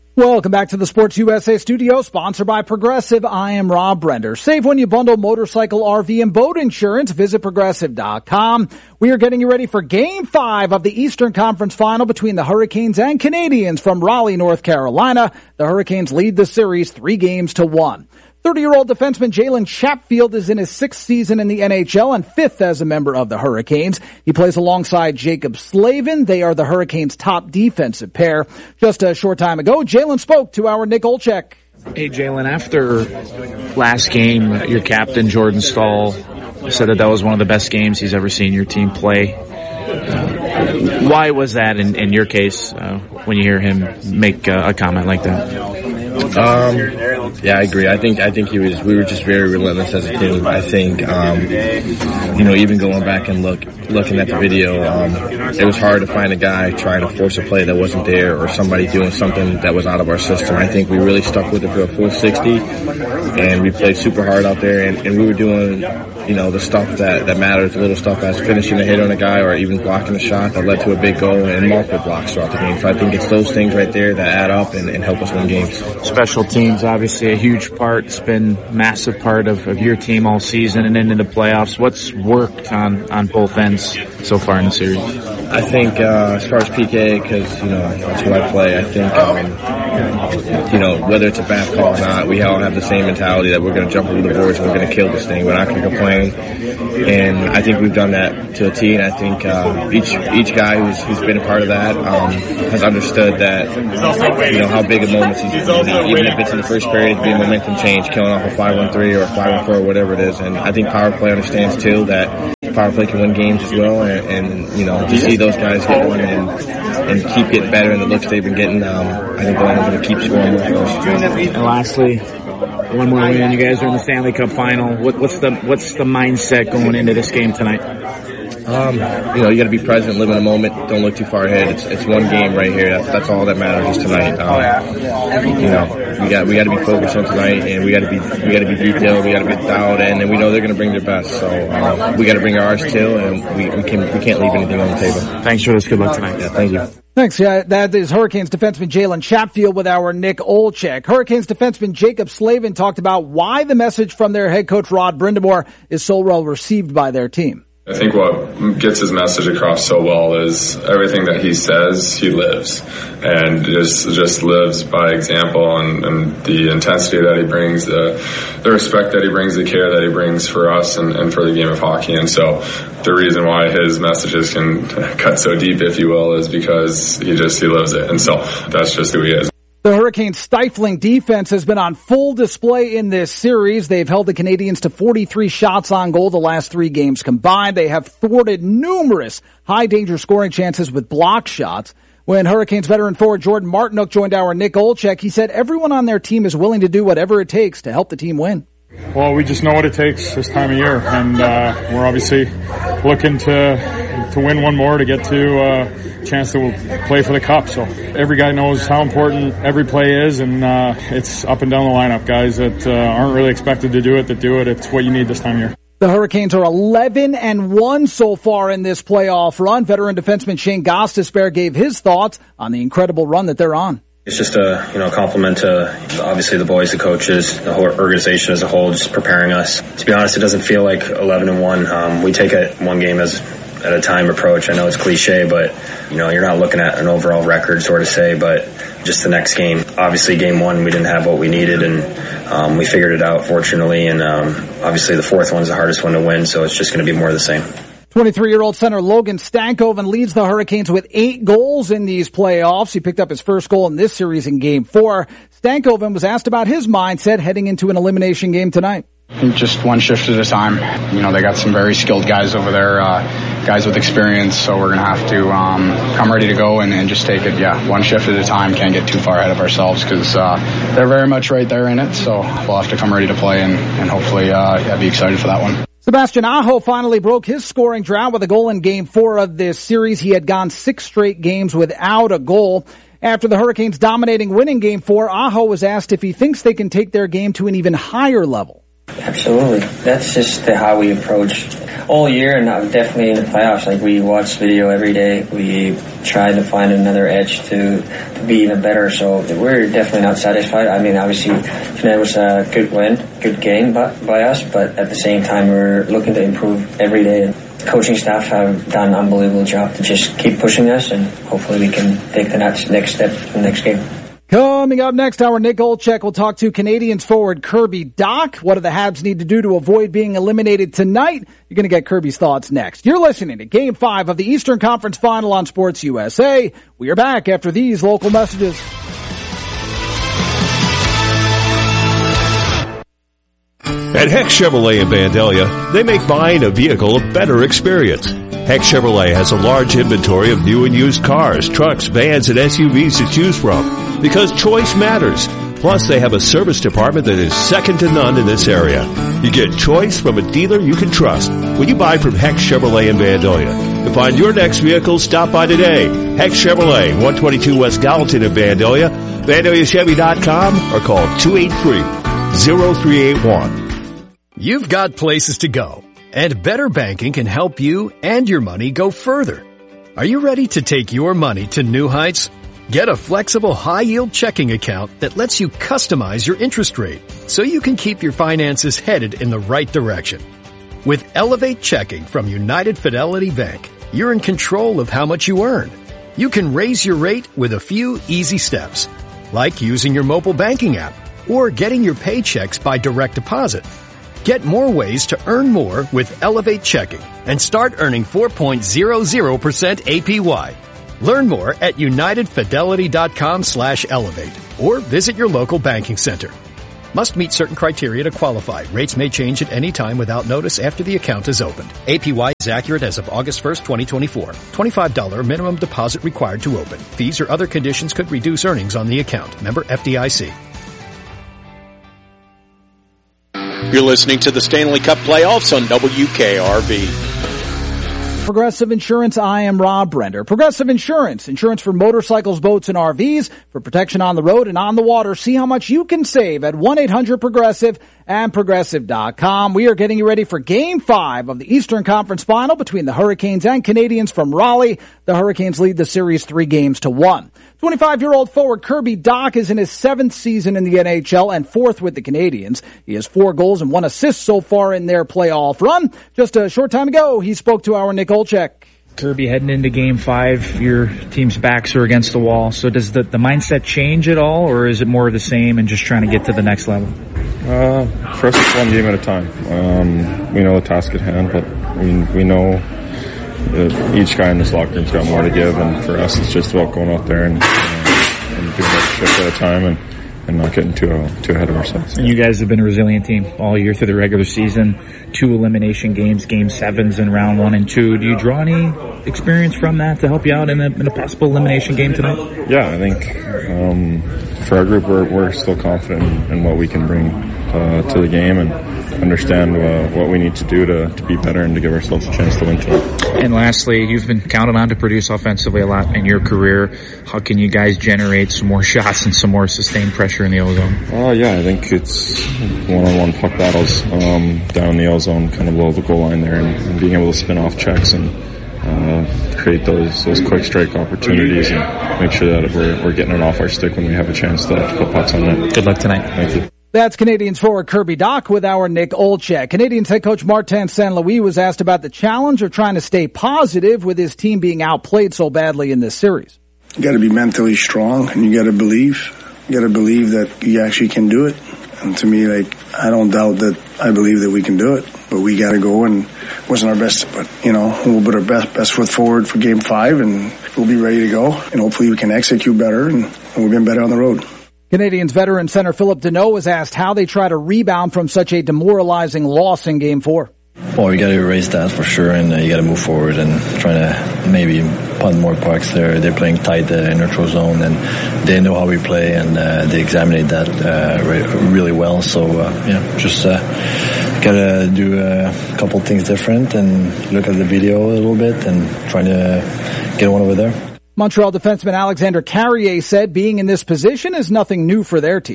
Welcome back to the Sports USA studio, sponsored by Progressive. I am Rob Brender. Save when you bundle motorcycle, RV, and boat insurance. Visit Progressive.com. We are getting you ready for Game 5 of the Eastern Conference Final between the Hurricanes and Canadians from Raleigh, North Carolina. The Hurricanes lead the series 3-1. 30-year-old defenseman Jalen Chatfield is in his 6th season in the NHL and 5th as a member of the Hurricanes. He plays alongside Jacob Slavin. They are the Hurricanes' top defensive pair. Just a short time ago, Jalen spoke to our Nick Olczyk. Hey, Jalen, after last game, your captain, Jordan Staal, said that was one of the best games he's ever seen your team play. Why was that in your case when you hear him make a comment like that? Yeah, I agree. I think we were just very relentless as a team. I think, even going back and looking at the video, it was hard to find a guy trying to force a play that wasn't there or somebody doing something that was out of our system. I think we really stuck with it for a full 60 and we played super hard out there and we were doing, the stuff that matters, the little stuff as finishing a hit on a guy or even blocking a shot that led to a big goal and multiple blocks throughout the game. So I think it's those things right there that add up and help us win games. Special teams, obviously a huge part. It's been a massive part of your team all season and into the playoffs. What's worked on both ends so far in the series? I think as far as PK, because, that's who I play, I think, whether it's a bad call or not, we all have the same mentality that we're going to jump over the boards and we're going to kill this thing. We're not going to complain. And I think we've done that to a T, and I think each guy who's been a part of that has understood that, how big a moment he's in. Even if it's in the first period, it could be a momentum change, killing off a 5-on-3 or a 5-on-4 or whatever it is. And I think power play understands, too, that power play can win games as well. And to see those guys get one and keep getting better in the looks they've been getting, I think the Lions are going to keep scoring more for us. And lastly, one more win. You guys are in the Stanley Cup final. What's the mindset going into this game tonight? You got to be present, live in the moment. Don't look too far ahead. It's one game right here. That's all that matters is tonight. We got to be focused on tonight, and we got to be detailed. We got to be dialed in, and we know they're going to bring their best. So we got to bring ours too, and we can't leave anything on the table. Thanks for this. Good luck tonight. Yeah, thank you. Thanks. Yeah, that is Hurricanes defenseman Jalen Chatfield with our Nick Olczyk. Hurricanes defenseman Jacob Slavin talked about why the message from their head coach Rod Brind'Amour is so well received by their team. I think what gets his message across so well is everything that he says, he lives, and just lives by example, and the intensity that he brings, the respect that he brings, the care that he brings for us and for the game of hockey. And so the reason why his messages can cut so deep, if you will, is because he lives it. And so that's just who he is. The Hurricanes' stifling defense has been on full display in this series. They've held the Canadians to 43 shots on goal the last 3 games combined. They have thwarted numerous high-danger scoring chances with block shots. When Hurricanes veteran forward Jordan Martinook joined our Nick Olczyk, he said everyone on their team is willing to do whatever it takes to help the team win. Well, we just know what it takes this time of year, and we're obviously looking to win one more to get to a chance to play for the Cup. So every guy knows how important every play is, and it's up and down the lineup. Guys that aren't really expected to do it, that do it. It's what you need this time of year. The Hurricanes are 11-1 so far in this playoff run. Veteran defenseman Shane Gostisbehere gave his thoughts on the incredible run that they're on. It's just a compliment to obviously the boys, the coaches, the whole organization as a whole, just preparing us. To be honest, it doesn't feel like 11-1. We take it one game at a time approach. I know it's cliche, but you're not looking at an overall record, sort of say, but just the next game. Obviously, game 1 we didn't have what we needed, and we figured it out fortunately. And obviously, the 4th one's the hardest one to win, so it's just going to be more of the same. 23-year-old center Logan Stankoven leads the Hurricanes with 8 goals in these playoffs. He picked up his first goal in this series in Game 4. Stankoven was asked about his mindset heading into an elimination game tonight. Just one shift at a time. They got some very skilled guys over there, guys with experience, so we're going to have to come ready to go and just take it, one shift at a time. Can't get too far ahead of ourselves because they're very much right there in it, so we'll have to come ready to play and hopefully be excited for that one. Sebastian Aho finally broke his scoring drought with a goal in Game 4 of this series. He had gone 6 straight games without a goal. After the Hurricanes dominating winning Game 4, Aho was asked if he thinks they can take their game to an even higher level. Absolutely. That's just how we approach all year, and definitely in the playoffs. Like, we watch video every day. We try to find another edge to be even better. So we're definitely not satisfied. I mean, obviously, tonight was a good win, good game by us, but at the same time, we're looking to improve every day. Coaching staff have done an unbelievable job to just keep pushing us, and hopefully we can take the next step in the next game. Coming up next hour, Nick Olczyk will talk to Canadiens forward Kirby Dach. What do the Habs need to do to avoid being eliminated tonight? You're going to get Kirby's thoughts next. You're listening to Game 5 of the Eastern Conference Final on Sports USA. We are back after these local messages. At Heck Chevrolet in Vandalia, they make buying a vehicle a better experience. Heck Chevrolet has a large inventory of new and used cars, trucks, vans, and SUVs to choose from because choice matters. Plus, they have a service department that is second to none in this area. You get choice from a dealer you can trust when you buy from Heck Chevrolet in Vandalia. To find your next vehicle, stop by today. Heck Chevrolet, 122 West Gallatin in Vandalia, VandaliaChevy.com, or call 283-0381. You've got places to go, and Better Banking can help you and your money go further. Are you ready to take your money to new heights? Get a flexible high-yield checking account that lets you customize your interest rate so you can keep your finances headed in the right direction. With Elevate Checking from United Fidelity Bank, you're in control of how much you earn. You can raise your rate with a few easy steps, like using your mobile banking app or getting your paychecks by direct deposit. Get more ways to earn more with Elevate Checking and start earning 4.00% APY. Learn more at unitedfidelity.com/elevate or visit your local banking center. Must meet certain criteria to qualify. Rates may change at any time without notice after the account is opened. APY is accurate as of August 1st, 2024. $25 minimum deposit required to open. Fees or other conditions could reduce earnings on the account. Member FDIC. You're listening to the Stanley Cup Playoffs on WKRV. Progressive Insurance, I am Rob Brender. Progressive Insurance, insurance for motorcycles, boats, and RVs, for protection on the road and on the water. See how much you can save at 1-800-PROGRESSIVE and Progressive.com. We are getting you ready for Game 5 of the Eastern Conference Final between the Hurricanes and Canadiens from Raleigh. The Hurricanes lead the series 3-1. 25-year-old forward Kirby Dach is in his 7th season in the NHL and 4th with the Canadiens. He has 4 goals and 1 assist so far in their playoff run. Just a short time ago, he spoke to our Nick Olczyk. Kirby, heading into Game 5, your team's backs are against the wall. So does the mindset change at all, or is it more of the same and just trying to get to the next level? For us, it's one game at a time. We know the task at hand, but we know each guy in this locker room's got more to give, and for us, it's just about going out there and doing it shift at a time and not getting too ahead of ourselves. And you guys have been a resilient team all year through the regular season. 2 elimination games, Game 7s in round 1 and 2. Do you draw any experience from that to help you out in a possible elimination game tonight? Yeah, I think for our group, we're still confident in what we can bring to the game and understand what we need to do to be better and to give ourselves a chance to win tonight. And lastly, you've been counted on to produce offensively a lot in your career. How can you guys generate some more shots and some more sustained pressure in the O-zone? Yeah, I think it's one-on-one puck battles down the O-zone, kind of below the goal line there, and being able to spin off checks and create those quick strike opportunities and make sure that we're getting it off our stick when we have a chance to put pucks on net. Good luck tonight. Thank you. That's Canadiens forward Kirby Dach with our Nick Olczyk. Canadiens head coach Martin St. Louis was asked about the challenge of trying to stay positive with his team being outplayed so badly in this series. You got to be mentally strong, and you got to believe. You got to believe that you actually can do it. And to me, I don't doubt that I believe that we can do it, but we got to go, and it wasn't our best, but we'll put our best foot forward for Game 5, and we'll be ready to go, and hopefully we can execute better, and we've been better on the road. Canadiens veteran center Philip Deneau was asked how they try to rebound from such a demoralizing loss in Game 4. Well, you got to erase that for sure, and you got to move forward and try to maybe punt more pucks. They're playing tight in neutral zone, and they know how we play, and they examined that really well. So just got to do a couple things different and look at the video a little bit and try to get one over there. Montreal defenseman Alexander Carrier said being in this position is nothing new for their team.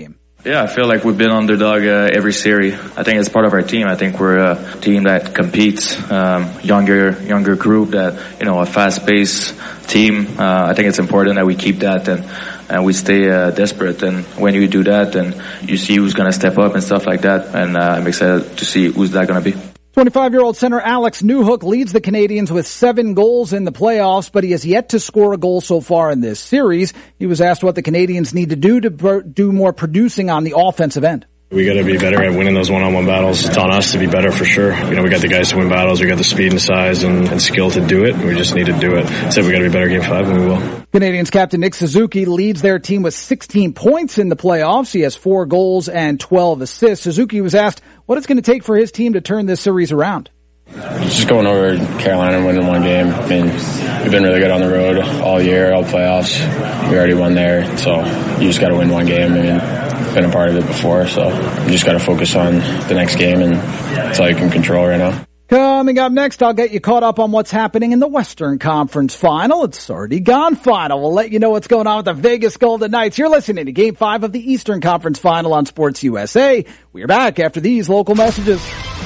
Yeah, I feel like we've been underdog every series. I think it's part of our team. I think we're a team that competes, younger group, that, you know, a fast-paced team. I think it's important that we keep that and we stay desperate. And when you do that, then you see who's going to step up and stuff like that. And I'm excited to see who's that going to be. 25-year-old center Alex Newhook leads the Canadians with 7 goals in the playoffs, but he has yet to score a goal so far in this series. He was asked what the Canadians need to do more producing on the offensive end. We got to be better at winning those one-on-one battles. It's on us to be better for sure. You know, we got the guys to win battles. We got the speed and size and skill to do it. We just need to do it. Said we got to be better Game 5, and we will. Canadians captain Nick Suzuki leads their team with 16 points in the playoffs. He has 4 goals and 12 assists. Suzuki was asked what it's going to take for his team to turn this series around. Just going over Carolina and winning one game. I mean, we've been really good on the road all year, all playoffs. We already won there, so you just got to win one game. I mean, been a part of it before, so you just got to focus on the next game, and that's all you can control right now. Coming up next, I'll get you caught up on what's happening in the Western Conference Final. It's already gone final. We'll let you know what's going on with the Vegas Golden Knights. You're listening to Game 5 of the Eastern Conference Final on Sports USA. We're back after these local messages.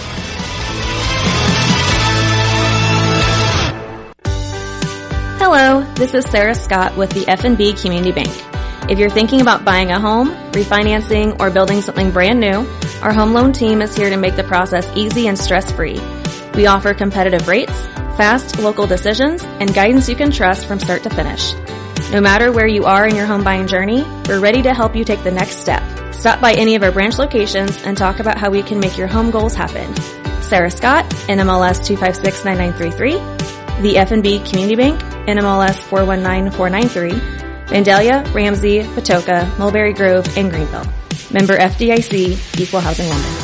Hello, this is Sarah Scott with the F&B Community Bank. If you're thinking about buying a home, refinancing, or building something brand new, our home loan team is here to make the process easy and stress-free. We offer competitive rates, fast local decisions, and guidance you can trust from start to finish. No matter where you are in your home buying journey, we're ready to help you take the next step. Stop by any of our branch locations and talk about how we can make your home goals happen. Sarah Scott, NMLS 2569933, the F&B Community Bank, NMLS 419493, Vandalia, Ramsey, Patoka, Mulberry Grove, and Greenville. Member FDIC, Equal Housing Lender.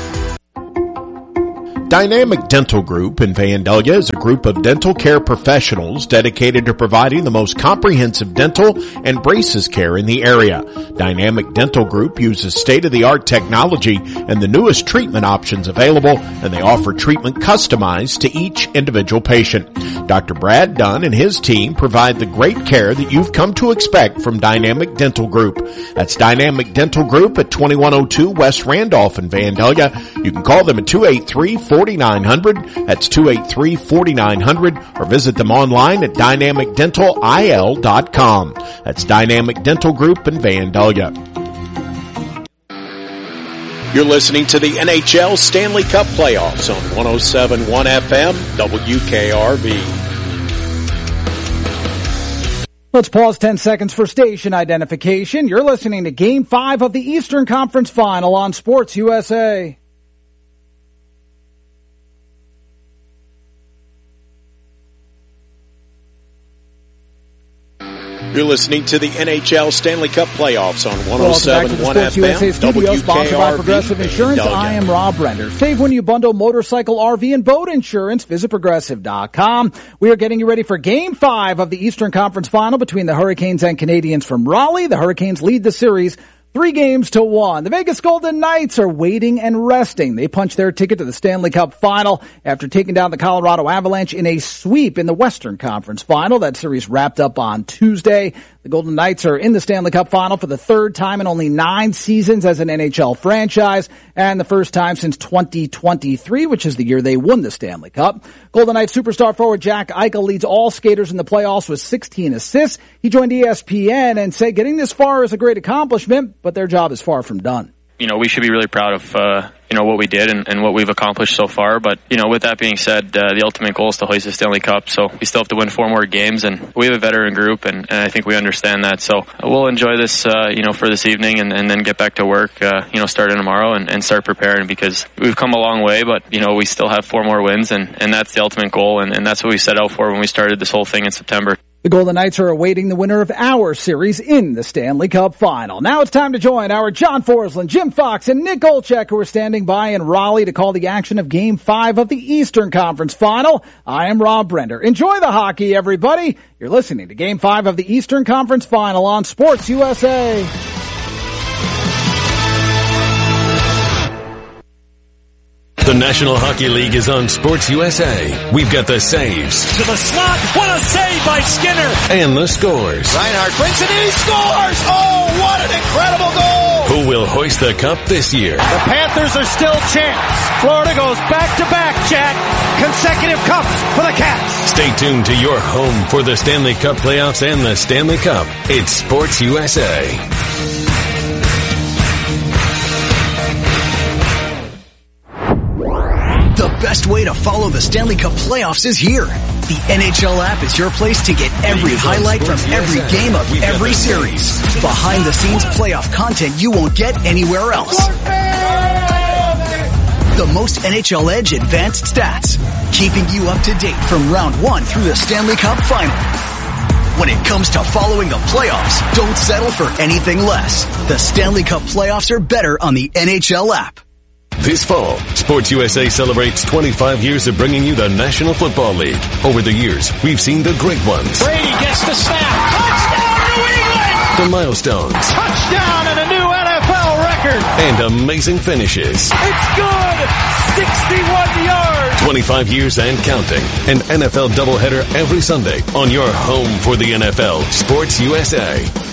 Dynamic Dental Group in Vandalia is a group of dental care professionals dedicated to providing the most comprehensive dental and braces care in the area. Dynamic Dental Group uses state-of-the-art technology and the newest treatment options available, and they offer treatment customized to each individual patient. Dr. Brad Dunn and his team provide the great care that you've come to expect from Dynamic Dental Group. That's Dynamic Dental Group at 2102 West Randolph in Vandalia. You can call them at 283-4900. That's 283-4900, or visit them online at dynamicdentalil.com. That's Dynamic Dental Group in Vandalia. You're listening to the NHL Stanley Cup Playoffs on 107.1 FM WKRV. Let's pause 10 seconds for station identification. You're listening to Game 5 of the Eastern Conference Final on Sports USA. You're listening to the NHL Stanley Cup Playoffs on 107.1 FM Studios, sponsored by Progressive Insurance. I am Rob Brender. Save when you bundle motorcycle, RV, and boat insurance. Visit Progressive.com. We are getting you ready for Game 5 of the Eastern Conference Final between the Hurricanes and Canadians from Raleigh. The Hurricanes lead the series 3-1. The Vegas Golden Knights are waiting and resting. They punched their ticket to the Stanley Cup Final after taking down the Colorado Avalanche in a sweep in the Western Conference Final. That series wrapped up on Tuesday. The Golden Knights are in the Stanley Cup Final for the 3rd time in only 9 seasons as an NHL franchise, and the first time since 2023, which is the year they won the Stanley Cup. Golden Knights superstar forward Jack Eichel leads all skaters in the playoffs with 16 assists. He joined ESPN and said getting this far is a great accomplishment, but their job is far from done. You know, we should be really proud of, what we did and what we've accomplished so far. But, with that being said, the ultimate goal is to hoist the Stanley Cup. So we still have to win 4 more games, and we have a veteran group, and I think we understand that. So we'll enjoy this, for this evening and then get back to work, starting tomorrow and start preparing, because we've come a long way, but, we still have 4 more wins, and that's the ultimate goal. And that's what we set out for when we started this whole thing in September. The Golden Knights are awaiting the winner of our series in the Stanley Cup Final. Now it's time to join our John Forsland, Jim Fox, and Nick Olchek, who are standing by in Raleigh to call the action of Game 5 of the Eastern Conference Final. I am Rob Brender. Enjoy the hockey, everybody. You're listening to Game 5 of the Eastern Conference Final on Sports USA. The National Hockey League is on Sports USA. We've got the saves. To the slot. What a save by Skinner. And the scores. Reinhart brings it in. He scores. Oh, what an incredible goal. Who will hoist the cup this year. The Panthers are still champs. Florida goes back-to-back, Jack. Consecutive cups for the Cats. Stay tuned to your home for the Stanley Cup playoffs and the Stanley Cup. It's Sports USA. The best way to follow the Stanley Cup playoffs is here. The NHL app is your place to get every highlight from every game of every series. Behind-the-scenes playoff content you won't get anywhere else. The most NHL Edge advanced stats, keeping you up to date from round 1 through the Stanley Cup final. When it comes to following the playoffs, don't settle for anything less. The Stanley Cup playoffs are better on the NHL app. This fall, Sports USA celebrates 25 years of bringing you the National Football League. Over the years, we've seen the great ones. Brady gets the snap. Touchdown, New England! The milestones. Touchdown and a new NFL record. And amazing finishes. It's good! 61 yards! 25 years and counting. An NFL doubleheader every Sunday on your home for the NFL, Sports USA.